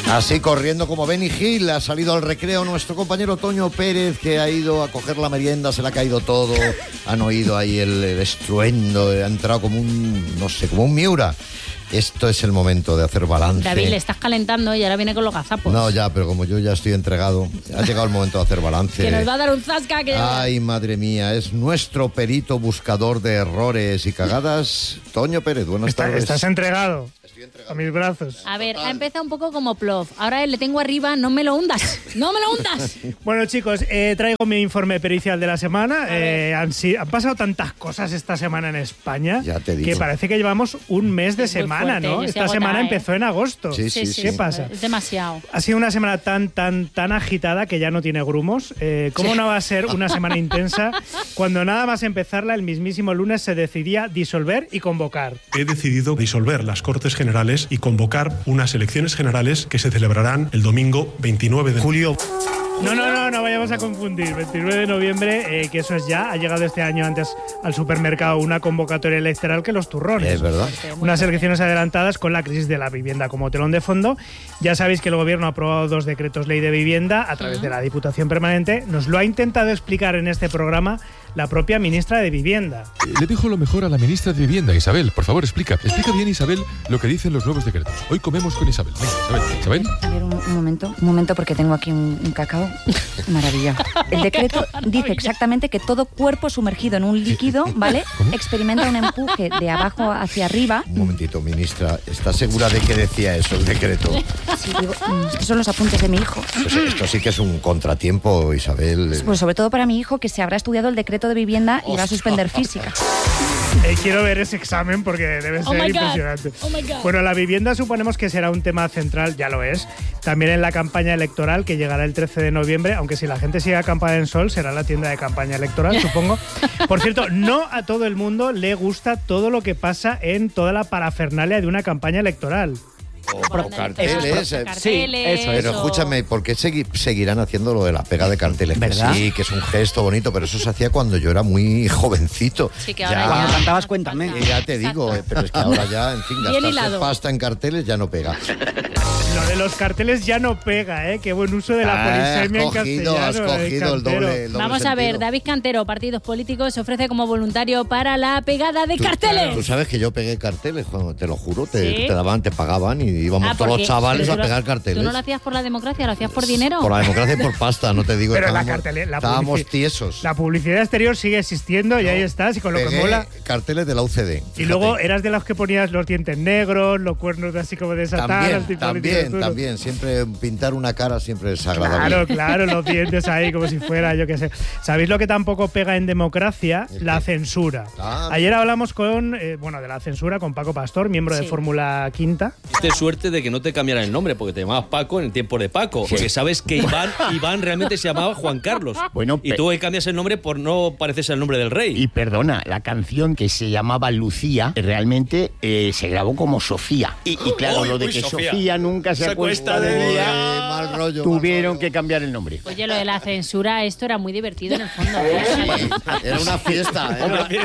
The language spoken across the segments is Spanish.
Así corriendo como Benny Hill, ha salido al recreo nuestro compañero Toño Pérez, que ha ido a coger la merienda, se le ha caído todo, han oído ahí el estruendo, ha entrado como un Miura. Esto es el momento de hacer balance. David, le estás calentando y ahora viene con los gazapos. No, ya, pero como yo ya estoy entregado, ha llegado el momento de hacer balance. Que nos va a dar un zasca. Ay, madre mía, es nuestro perito buscador de errores y cagadas, Toño Pérez. Buenas tardes. ¿Estás entregado? A mis brazos. A ver, ha empezado un poco como Plof. Ahora le tengo arriba, no me lo hundas. ¡No me lo hundas! Bueno, chicos, traigo mi informe pericial de la semana. Han pasado tantas cosas esta semana en España que parece que llevamos un mes de semana, ¿no? Esta semana empezó en agosto. Sí. ¿Qué pasa? Es demasiado. Ha sido una semana tan agitada que ya no tiene grumos. ¿Cómo no va a ser una semana intensa cuando nada más empezarla el mismísimo lunes se decidía disolver y convocar? He decidido disolver las Cortes Generales y convocar unas elecciones generales que se celebrarán el domingo 29 de julio. No vayamos a confundir. 29 de noviembre, que eso es ya, ha llegado este año antes al supermercado una convocatoria electoral que los turrones. Es verdad. Unas elecciones adelantadas con la crisis de la vivienda como telón de fondo. Ya sabéis que el gobierno ha aprobado 2 decretos ley de vivienda a través de la Diputación Permanente. Nos lo ha intentado explicar en este programa la propia ministra de Vivienda. Le dejo lo mejor a la ministra de Vivienda, Isabel. Por favor, explica bien, Isabel, lo que dicen los nuevos decretos. Hoy comemos con Isabel. Venga, Isabel. A ver, un momento, porque tengo aquí un cacao. Maravilla. El decreto dice exactamente que todo cuerpo sumergido en un líquido, ¿vale? ¿Cómo? Experimenta un empuje de abajo hacia arriba. Un momentito, ministra, ¿estás segura de que decía eso el decreto? Sí, digo, estos son los apuntes de mi hijo. Pues esto sí que es un contratiempo, Isabel. Pues sobre todo para mi hijo, que se habrá estudiado el decreto de vivienda y va a suspender física. Quiero ver ese examen porque debe ser impresionante. Bueno, la vivienda suponemos que será un tema central, ya lo es, también en la campaña electoral que llegará el 13 de noviembre, aunque si la gente sigue acampada en Sol será la tienda de campaña electoral, supongo. Por cierto, no a todo el mundo le gusta todo lo que pasa en toda la parafernalia de una campaña electoral. O carteles. Sí, eso. Pero escúchame, ¿por qué seguirán haciendo lo de la pega de carteles? ¿Verdad? Que sí, que es un gesto bonito, pero eso se hacía cuando yo era muy jovencito. Sí, que ahora Cuando cantabas Cuéntame. Ya te digo, pero es que ahora ya, en fin, Bien gastarse hilado. pasta en carteles ya no pega. Lo de los carteles ya no pega, ¿eh? Qué buen uso de la polisemia en castellano. Has cogido el doble Vamos a ver, sentido. David Cantero, partidos políticos, se ofrece como voluntario para la pegada de carteles. Tú sabes que yo pegué carteles, Juan, te lo juro, ¿Sí? te pagaban y íbamos todos los chavales a pegar carteles. ¿Tú no lo hacías por la democracia, lo hacías por dinero? Por la democracia y por pasta, no te digo. Pero estábamos tiesos. La publicidad exterior sigue existiendo y ahí estás, y con lo que Pegué mola. carteles de la UCD. Y fíjate. luego eras de los que ponías los dientes negros, los cuernos así como de Satán. También. Siempre pintar una cara siempre es agradable. Claro, los dientes ahí como si fuera, yo qué sé. ¿Sabéis lo que tampoco pega en democracia? La censura. Ayer hablamos de la censura con Paco Pastor, miembro de Fórmula Quinta. Tuviste suerte de que no te cambiaran el nombre, porque te llamabas Paco en el tiempo de Paco. Porque sabes que Iván realmente se llamaba Juan Carlos. Bueno, y tú cambias el nombre por no parecerse al nombre del rey. Y perdona, la canción que se llamaba Lucía realmente se grabó como Sofía. Y claro, lo de que Sofía nunca se acuesta de día, mal rollo. Tuvieron que cambiar el nombre. Oye, lo de la censura, esto era muy divertido en el fondo. Era una fiesta.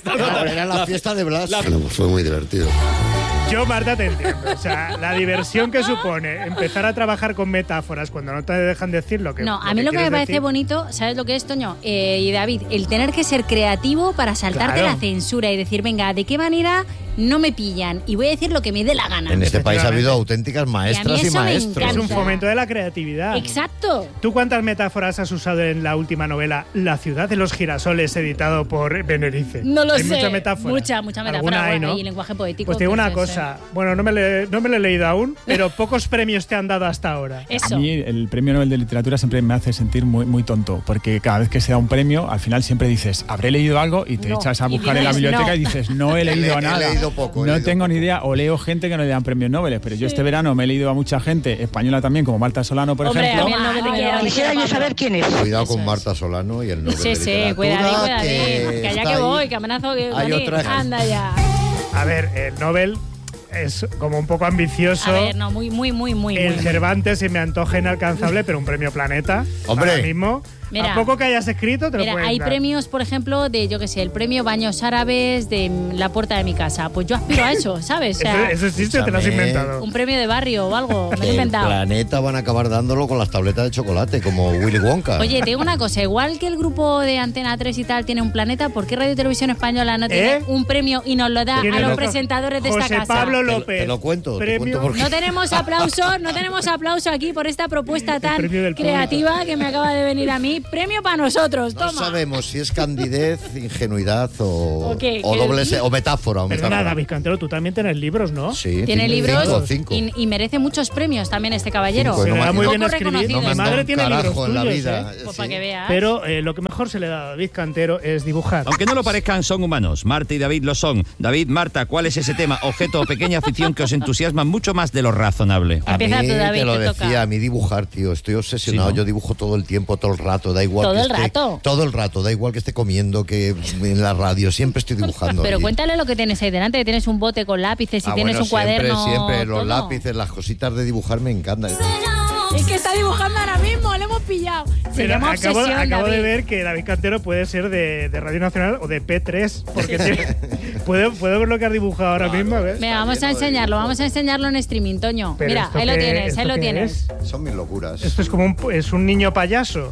Era la fiesta de Blas. Fue muy divertido. Yo, Marta, te entiendo. O sea, la diversión que supone empezar a trabajar con metáforas cuando no te dejan decir lo que No, a mí lo que me parece bonito, ¿sabes lo que es, Toño? Y David, el tener que ser creativo para saltarte la censura y decir, venga, ¿de qué manera no me pillan? Y voy a decir lo que me dé la gana. En este país ha habido auténticas maestras y maestros. Es un fomento de la creatividad. Exacto. ¿Tú cuántas metáforas has usado en la última novela La ciudad de los girasoles, editado por Benerice? No lo sé. Mucha metáfora. Mucha metáfora. ¿Alguna hay, no? Y lenguaje poético. Pues te digo una eso. cosa. Bueno, no me lo he leído aún, pero pocos premios te han dado hasta ahora. Eso. A mí el premio Nobel de Literatura siempre me hace sentir muy tonto, porque cada vez que se da un premio, al final siempre dices, habré leído algo, y te echas a buscar en la biblioteca y dices, no he leído nada. He leído poco. No tengo ni idea, o leo gente que no le dan premios Nobel, pero yo este verano me he leído a mucha gente, española también, como Marta Solano, por ejemplo. Quisiera yo saber quién es. Cuidado con Marta Solano y el Nobel de Literatura. Cuidado. Que allá que voy, que amenazo que hay otra. anda ya. A ver, el Nobel es como un poco ambicioso. A ver, muy. El Cervantes se me antoja inalcanzable, pero un premio Planeta. Hombre. Ahora mismo. a poco que hayas escrito, te lo puedes hay dar. premios, por ejemplo, de, yo qué sé, el premio Baños Árabes de la puerta de mi casa. Pues yo aspiro a eso, ¿sabes? O sea, ¿Eso existe o te lo has inventado? Un premio de barrio o algo, me lo he El inventado. Planeta van a acabar dándolo con las tabletas de chocolate, como Willy Wonka. Oye, te digo una cosa, igual que el grupo de Antena 3 y tal tiene un Planeta, ¿por qué Radio Televisión Española no tiene un premio y nos lo da a los presentadores de esta casa? Pablo López. Te lo cuento. No tenemos aplauso aquí por esta propuesta tan creativa que me acaba de venir a mí. Premio para nosotros, toma. No sabemos si es candidez, ingenuidad o doble o metáfora. Perdona, David Cantero, tú también tienes libros, ¿no? Sí. Tiene libros cinco. Y merece muchos premios también este caballero. Se le da muy bien escribir. No Mi madre tiene libros en la tuyos, vida. Pues para que veas. Pero lo que mejor se le da a David Cantero es dibujar. Aunque no lo parezcan, son humanos. Marta y David lo son. David, Marta, ¿cuál es ese tema, objeto o pequeña afición que os entusiasma mucho más de lo razonable? A mí, Empieza tú, David, te lo te decía, toca. a mí dibujar, tío. Estoy obsesionado. Sí, ¿no? Yo dibujo todo el tiempo, todo el rato. Da igual ¿Todo que el esté, rato? Todo el rato. Da igual que esté comiendo, que en la radio. Siempre estoy dibujando. Pero ahí. cuéntale lo que tienes ahí delante, que tienes un bote con lápices y tienes bueno, un cuaderno. Siempre. Los todo. lápices, las cositas de dibujar me encantan. Es que está dibujando ahora mismo, le hemos pillado. Se Pero llama acabo obsesión, de David. ver que David Cantero puede ser de Radio Nacional o de P3, porque ¿puedo ver lo que has dibujado ahora mismo? ¿Ves? Venga, vamos a enseñarlo en streaming, Toño. Pero Mira, ahí lo tienes, ahí lo tienes. Son mis locuras. Esto es como un niño payaso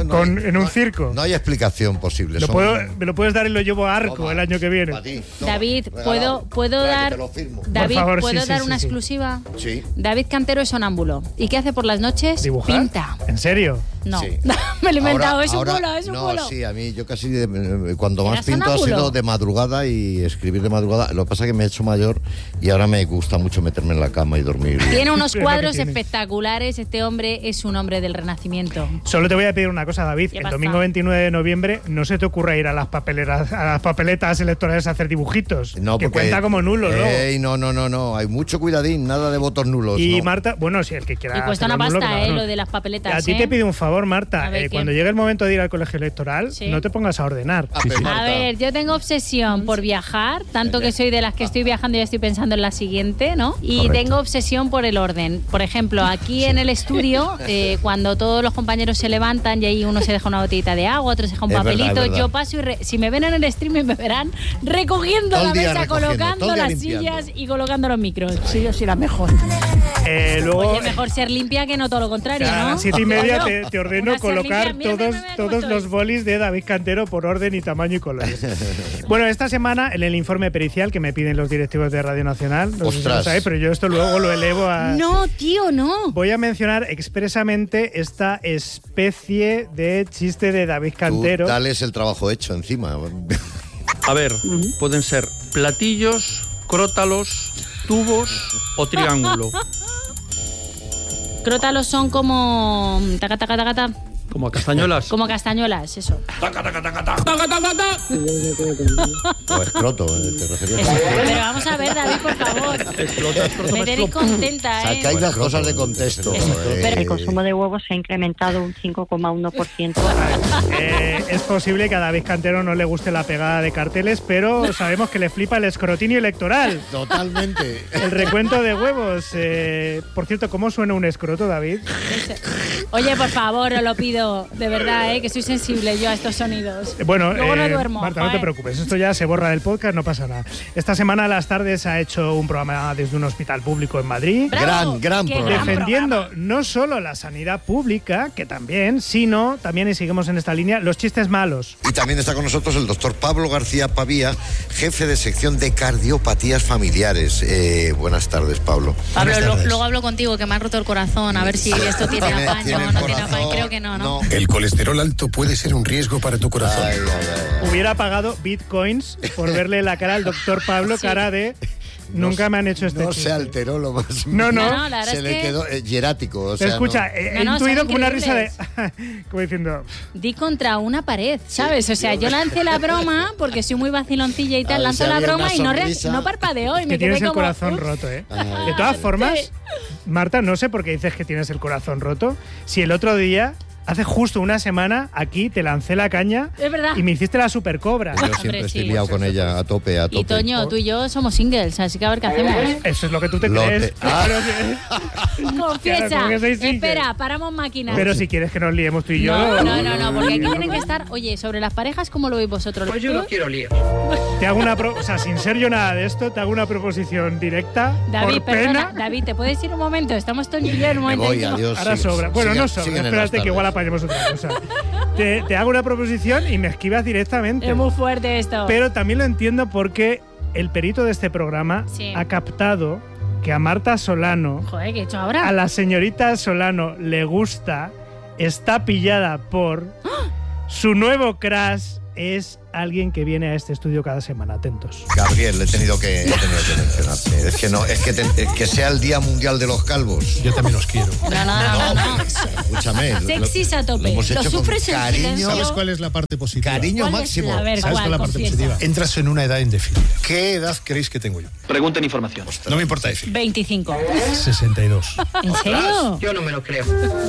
en un circo. No hay explicación posible. Me lo puedes dar y lo llevo a Arco. Toma, el año que viene. para ti. David, regalado. ¿puedo Espera, dar, que te lo firmo. David, Por favor, ¿puedo sí, dar sí, una sí. exclusiva? Sí. David Cantero es sonámbulo. ¿Y qué hace por las noches? ¿Dibujar? Pinta. ¿En serio? No, Sí. me lo he inventado, Ahora- es un ahora- bulo, es un no, bulo. sí, a mí yo casi cuando más ¿Eras pinto ha sonámbulo? sido de madrugada y escribir de madrugada. Lo que pasa es que me he hecho mayor y ahora me gusta mucho meterme en la cama y dormir. Tiene unos Es lo que cuadros tiene. espectaculares. Este hombre es un hombre del Renacimiento. Solo te voy a pedir una cosa, David. ¿Qué El pasa? domingo 29 de noviembre no se te ocurra ir a las papeletas electorales a hacer dibujitos. No, que porque- cuenta como nulo, ¿no? No. Hay mucho cuidadín, nada de votos nulos. Y no. Marta, bueno, si el que quiera. Y cuesta una hacerlo nulo, pasta, que lo haga, ¿no? lo de las papeletas. A ti te pido un favor, Marta. A ver, ¿qué? Cuando llegue el momento de ir al colegio electoral, Sí. no te pongas a ordenar. A ver, yo tengo obsesión por viajar, tanto que soy de las que estoy viajando y ya estoy pensando en la siguiente, ¿no? Y Correcto. tengo obsesión por el orden. Por ejemplo, aquí en el estudio, cuando todos los compañeros se levantan y ahí uno se deja una botellita de agua, otro se deja un Es verdad, papelito, es verdad. yo paso y si me ven en el streaming me verán recogiendo Todo el la día mesa, recogiendo, colocando todo el día las limpiando. sillas y colocando los micros. Sí, yo soy la mejor. Luego, Oye, mejor ser limpia que no todo lo contrario, a ¿no? las 7:30 Oye, te ordeno una ser colocar limpia, mira, mira, todos cómo los estoy. bolis de David Cantero por orden y tamaño y colores. Bueno, esta semana en el informe pericial que me piden los directivos de Radio Nacional, no sé si lo Ostras. sabéis, pero yo esto luego lo elevo a... No, tío, no. Voy a mencionar expresamente esta especie de chiste de David Tú Cantero. dales el trabajo hecho encima. A ver, pueden ser platillos, crótalos, tubos o triángulo. Crótalos son como... Taca, taca, taca, taca. Como castañuelas. Como castañuelas, eso. O escroto, te referías Eso. a escroto. Pero vamos a ver, David, por favor. Me tenéis contenta, ¿eh? Sacáis las cosas de contexto. Pero- El consumo de huevos se ha incrementado un 5,1%. Es posible que a David Cantero no le guste la pegada de carteles, pero sabemos que le flipa el escrutinio electoral. Totalmente. El recuento de huevos. Por cierto, ¿cómo suena un escroto, David? Oye, por favor, os lo pido. De verdad, que soy sensible yo a estos sonidos. Bueno, Luego no duermo. Marta, no te joder. preocupes, esto ya se borra del podcast, no pasa nada. Esta semana a las tardes ha hecho un programa desde un hospital público en Madrid. ¡Bravo! Gran ¡Qué programa. Defendiendo no solo la sanidad pública, que también, sino también, y seguimos en esta línea, los chistes malos. Y también está con nosotros el doctor Pablo García Pavía, jefe de sección de cardiopatías familiares. Buenas tardes, Pablo. Pablo, Buenas tardes. luego hablo contigo, que me han roto el corazón. A ver si esto tiene apaño tiene o no tiene corazón. apaño. Creo que no. El colesterol alto puede ser un riesgo para tu corazón. Ay, ay, ay. Hubiera pagado bitcoins por verle la cara al doctor Pablo, Sí. cara de... Nunca me han hecho este No chiste. se alteró lo más. No, no. No, la verdad Se es le que- quedó hierático. O sea, Escucha, no. he No, intuido son como una risa de... increíbles. como diciendo... Di contra una pared, ¿sabes? O sea, yo lancé la broma porque soy muy vaciloncilla y A tal. ver Lanzo si la había broma una y sonrisa. no parpadeó. Y Es me que tienes quedé el como... corazón "Uf". roto, ¿eh? Ay. De todas formas, Sí. Marta, no sé por qué dices que tienes el corazón roto. Si el otro día hace justo una semana aquí te lancé la caña. Es verdad. Y me hiciste la super cobra. Yo siempre estoy liado con ella, a tope. Y Toño, tú y yo somos singles, así que a ver qué hacemos. Eso es lo que tú te crees. Confiesa. Espera, paramos máquinas. Pero si quieres que nos liemos tú y yo. No, porque aquí tienen que estar. Oye, sobre las parejas, ¿cómo lo veis vosotros? Pues yo no quiero lío. Te hago sin ser yo nada de esto, te hago una proposición directa. David, por pena. David, ¿te puedes ir un momento? Estamos Toño y yo en un momento. Me voy, adiós. Ahora sobra. Bueno, no sobra. Espérate que igual apañemos otra cosa. Te hago una proposición y me esquivas directamente. Es muy fuerte esto. Pero también lo entiendo porque el perito de este programa ha captado que a Marta Solano, joder, ¿qué he hecho ahora? A la señorita Solano le gusta, está pillada por su nuevo crush. Es alguien que viene a este estudio cada semana. Atentos. Gabriel, he tenido que mencionarte. Es que sea el Día Mundial de los Calvos. Yo también los quiero. No. Escúchame. Sexys a tope. Lo sufres en cariño. silencio. ¿Sabes cuál es la parte positiva? Cariño máximo. ¿Sabes cuál es la parte positiva? Entras en una edad indefinida. ¿Qué edad creéis que tengo yo? Pregunten información. No me importa decir. 25. 62. ¿En serio? Yo no me lo creo.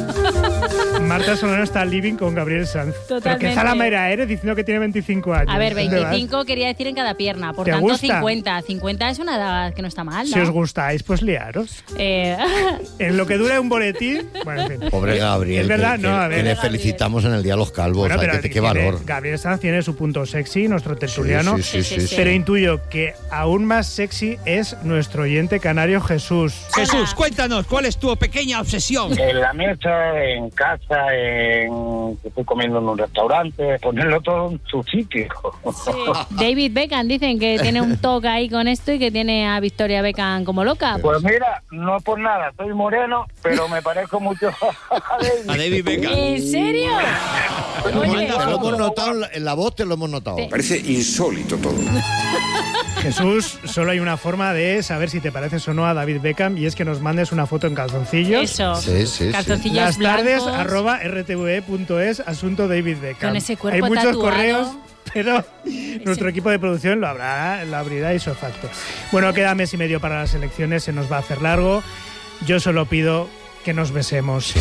Marta Solano está living con Gabriel Sanz. Totalmente. Pero que Zalamera eres diciendo que tiene 25 años. A ver, 25 quería decir en cada pierna, por tanto gusta? 50. 50 es una edad que no está mal, ¿no? Si os gustáis, pues liaros. En lo que dura un boletín, bueno, en fin. Pobre Gabriel, es verdad, que le felicitamos en el Día de los Calvos. Bueno, qué valor. Gabriel Sanz tiene su punto sexy, nuestro tertuliano. Sí. Pero intuyo que aún más sexy es nuestro oyente canario Jesús. Jesús, cuéntanos, ¿cuál es tu pequeña obsesión? En la mesa, en casa, que estoy comiendo en un restaurante, ponerlo todo en su sitio. Sí. David Beckham, dicen que tiene un toque ahí con esto y que tiene a Victoria Beckham como loca. Pues mira, no es por nada, soy moreno, pero me parezco mucho a David Beckham. ¿En serio? Oye, te lo hemos notado, en la voz te lo hemos notado. Parece insólito todo. Jesús, solo hay una forma de saber si te pareces o no a David Beckham y es que nos mandes una foto en calzoncillos. Eso. Sí. Calzoncillos Las tardes blancos. @rtve.es, asunto David Beckham. Con ese cuerpo hay muchos tatuado. correos, pero nuestro equipo de producción lo abrirá y facto. Bueno, queda mes y medio para las elecciones, se nos va a hacer largo. Yo solo pido que nos besemos. Sí.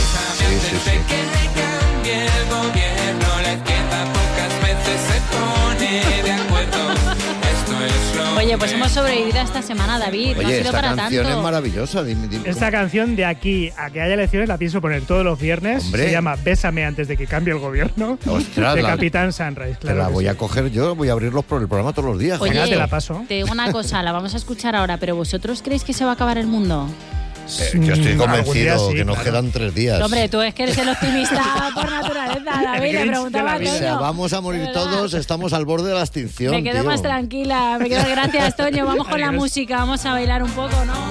Oye, pues hemos sobrevivido a esta semana, David. Oye, no ha sido esta para canción tanto. es maravillosa. Dime. Esta canción de aquí a que haya elecciones la pienso poner todos los viernes. Hombre. Se llama Bésame antes de que cambie el gobierno. Ostras, de Capitán Sunrise, claro. La voy a coger yo, voy a abrirlos por el programa todos los días. Oye, te la paso. Te digo una cosa, la vamos a escuchar ahora, pero ¿vosotros creéis que se va a acabar el mundo? Yo estoy convencido sí, que nos quedan 3 días. Hombre, tú es que eres el optimista por naturaleza, David. Le preguntaba a O sea, Toño. vamos a morir todos, estamos al borde de la extinción. Me quedo tío. más tranquila. Gracias, Toño. Vamos con la música, vamos a bailar un poco, ¿no?